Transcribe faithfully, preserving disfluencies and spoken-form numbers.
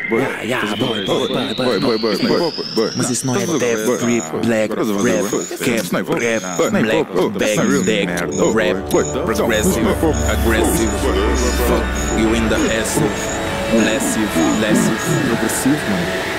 boy, Yeah, yeah, boy, boy, boy, boy, boy, boy, boy, boy. Mas isso não é death, grip, black, rap, cap, rap, black, bang, deck, rap, progressive, aggressive, fuck you in the ass, massive, massive, progressivo, mano.